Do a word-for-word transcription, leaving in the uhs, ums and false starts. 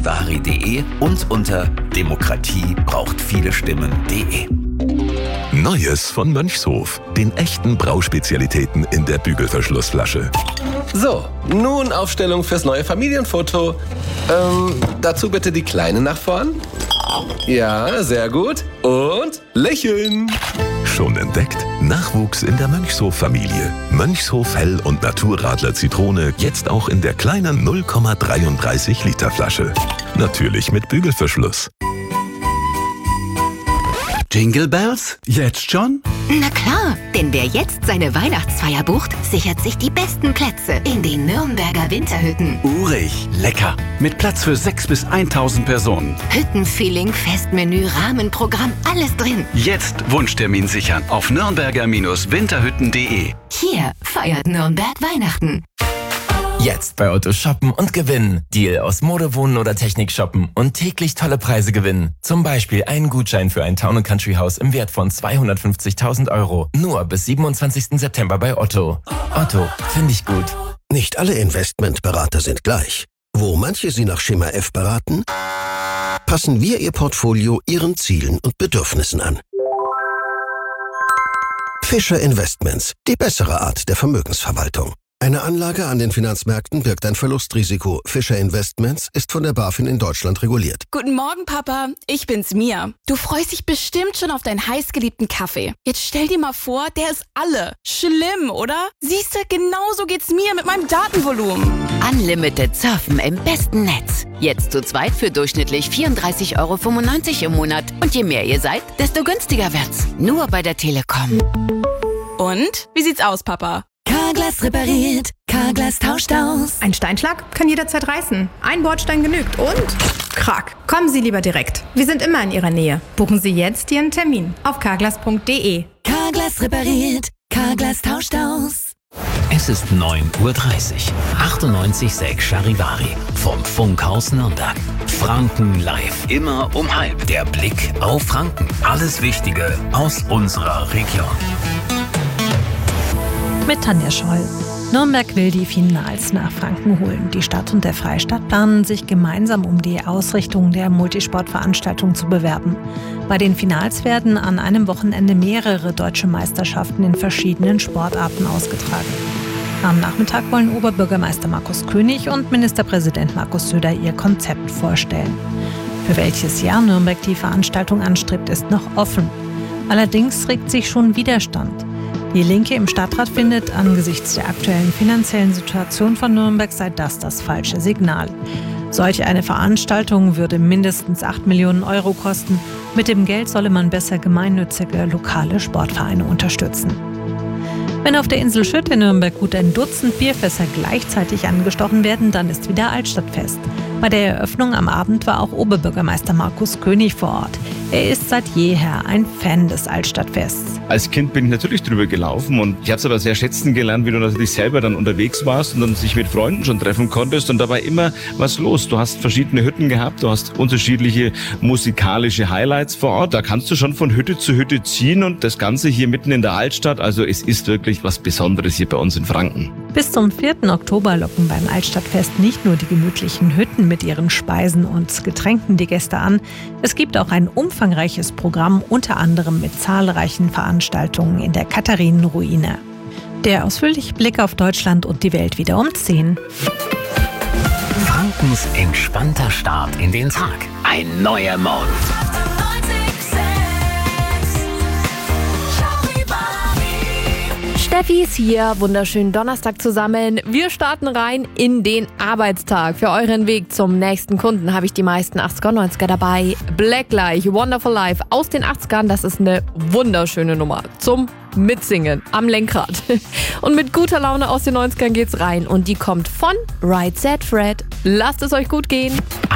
charivari punkt de und unter demokratie braucht viele Stimmen punkt de. Neues von Mönchshof. Den echten Brauspezialitäten in der Bügelverschlussflasche. So, nun Aufstellung fürs neue Familienfoto. Ähm, dazu bitte die Kleine nach vorn. Ja, sehr gut. Und lächeln. Schon entdeckt? Nachwuchs in der Mönchshof-Familie. Mönchshof Hell- und Naturradler Zitrone jetzt auch in der kleinen null Komma dreiunddreißig Liter Flasche. Natürlich mit Bügelverschluss. Jingle Bells? Jetzt schon? Na klar, denn wer jetzt seine Weihnachtsfeier bucht, sichert sich die besten Plätze in den Nürnberger Winterhütten. Urig, lecker. Mit Platz für sechs bis eintausend Personen. Hüttenfeeling, Festmenü, Rahmenprogramm, alles drin. Jetzt Wunschtermin sichern auf nürnberger Winterhütten punkt de. Hier feiert Nürnberg Weihnachten. Jetzt bei Otto shoppen und gewinnen. Deal aus Mode, Wohnen oder Technik shoppen und täglich tolle Preise gewinnen. Zum Beispiel einen Gutschein für ein Town and Country Haus im Wert von zweihundertfünfzigtausend Euro. Nur bis siebenundzwanzigsten September bei Otto. Otto, finde ich gut. Nicht alle Investmentberater sind gleich. Wo manche Sie nach Schema F beraten, passen wir Ihr Portfolio Ihren Zielen und Bedürfnissen an. Fischer Investments, die bessere Art der Vermögensverwaltung. Eine Anlage an den Finanzmärkten birgt ein Verlustrisiko. Fischer Investments ist von der BaFin in Deutschland reguliert. Guten Morgen, Papa. Ich bin's, Mia. Du freust dich bestimmt schon auf deinen heißgeliebten Kaffee. Jetzt stell dir mal vor, der ist alle. Schlimm, oder? Siehste, genauso geht's mir mit meinem Datenvolumen. Unlimited Surfen im besten Netz. Jetzt zu zweit für durchschnittlich vierunddreißig Euro fünfundneunzig im Monat. Und je mehr ihr seid, desto günstiger wird's. Nur bei der Telekom. Und? Wie sieht's aus, Papa? Carglass repariert, Carglass tauscht aus. Ein Steinschlag kann jederzeit reißen. Ein Bordstein genügt und krack. Kommen Sie lieber direkt. Wir sind immer in Ihrer Nähe. Buchen Sie jetzt Ihren Termin auf carglass punkt de. Carglass repariert, Carglass tauscht aus. Es ist neun Uhr dreißig. achtundneunzig Komma sechs Charivari vom Funkhaus Nürnberg. Franken live. Immer um halb. Der Blick auf Franken. Alles Wichtige aus unserer Region. Mit Tanja Scholl. Nürnberg will die Finals nach Franken holen. Die Stadt und der Freistaat planen sich gemeinsam, um die Ausrichtung der Multisportveranstaltung zu bewerben. Bei den Finals werden an einem Wochenende mehrere deutsche Meisterschaften in verschiedenen Sportarten ausgetragen. Am Nachmittag wollen Oberbürgermeister Markus König und Ministerpräsident Markus Söder ihr Konzept vorstellen. Für welches Jahr Nürnberg die Veranstaltung anstrebt, ist noch offen. Allerdings regt sich schon Widerstand. Die Linke im Stadtrat findet, angesichts der aktuellen finanziellen Situation von Nürnberg sei das das falsche Signal. Solch eine Veranstaltung würde mindestens acht Millionen Euro kosten. Mit dem Geld solle man besser gemeinnützige lokale Sportvereine unterstützen. Wenn auf der Insel Schütt in Nürnberg gut ein Dutzend Bierfässer gleichzeitig angestochen werden, dann ist wieder Altstadtfest. Bei der Eröffnung am Abend war auch Oberbürgermeister Markus König vor Ort. Er ist seit jeher ein Fan des Altstadtfests. Als Kind bin ich natürlich drüber gelaufen und ich habe es aber sehr schätzen gelernt, wie du natürlich selber dann unterwegs warst und dann sich mit Freunden schon treffen konntest und dabei immer was los. Du hast verschiedene Hütten gehabt, du hast unterschiedliche musikalische Highlights vor Ort. Da kannst du schon von Hütte zu Hütte ziehen und das Ganze hier mitten in der Altstadt. Also es ist wirklich was Besonderes hier bei uns in Franken. Bis zum vierten Oktober locken beim Altstadtfest nicht nur die gemütlichen Hütten mit ihren Speisen und Getränken die Gäste an. Es gibt auch ein umfangreiches Programm, unter anderem mit zahlreichen Veranstaltungen in der Katharinenruine. Der ausführliche Blick auf Deutschland und die Welt wieder um zehn. Frankens entspannter Start in den Tag. Ein neuer Morgen. Steffi ist hier, wunderschönen Donnerstag zusammen. Wir starten rein in den Arbeitstag. Für euren Weg zum nächsten Kunden habe ich die meisten achtziger und neunziger dabei. Blacklight, Wonderful Life aus den achtzigern, das ist eine wunderschöne Nummer zum Mitsingen am Lenkrad. Und mit guter Laune aus den neunzigern geht's rein und die kommt von Right Said Fred. Lasst es euch gut gehen.